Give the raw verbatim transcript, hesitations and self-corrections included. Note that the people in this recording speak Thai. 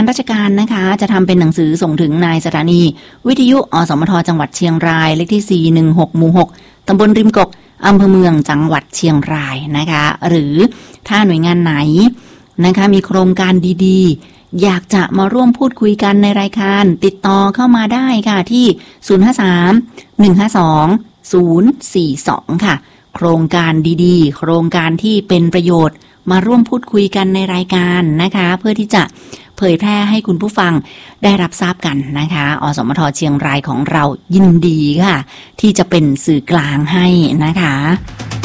ราชการนะคะจะทำเป็นหนังสือส่งถึงนายสถานีวิทยุอสมทจังหวัดเชียงรายเลขที่สี่หนึ่งหกหมู่หกตำบลริมกกอำเภอเมืองจังหวัดเชียงรายนะคะหรือถ้าหน่วยงานไหนนะคะมีโครงการดีๆอยากจะมาร่วมพูดคุยกันในรายการติดต่อเข้ามาได้ค่ะที่ศูนย์ ห้า สาม หนึ่ง ห้า สอง ศูนย์ สี่ สองค่ะโครงการดีๆโครงการที่เป็นประโยชน์มาร่วมพูดคุยกันในรายการนะคะเพื่อที่จะเผยแพร่ให้คุณผู้ฟังได้รับทราบกันนะคะอสมทเชียงรายของเรายินดีค่ะที่จะเป็นสื่อกลางให้นะคะ